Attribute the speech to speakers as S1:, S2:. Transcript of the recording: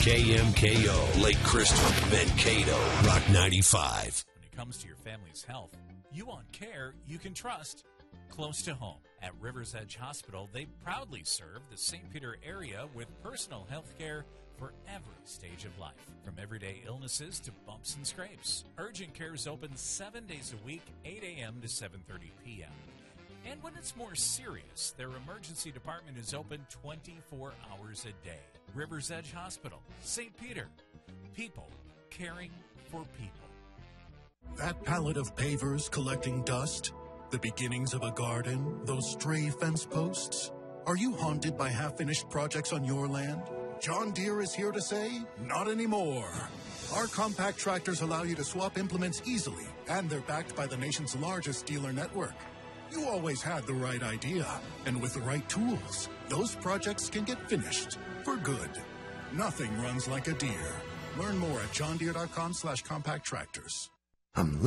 S1: KMKO, Lake Crystal, Mankato, Rock 95.
S2: When it comes to your family's health, you want care you can trust close to home. At Rivers Edge Hospital, they proudly serve the St. Peter area with personal health care for every stage of life, from everyday illnesses to bumps and scrapes. Urgent care is open 7 days a week, 8 a.m. to 7:30 p.m. And when it's more serious, their emergency department is open 24 hours a day. Rivers Edge Hospital, St. Peter. People caring for people.
S3: That pallet of pavers collecting dust, the beginnings of a garden, those stray fence posts. Are you haunted by half-finished projects on your land? John Deere is here to say, not anymore. Our compact tractors allow you to swap implements easily, and they're backed by the nation's largest dealer network. You always had the right idea, and with the right tools, those projects can get finished for good. Nothing runs like a Deere. Learn more at johndeere.com/compact tractors.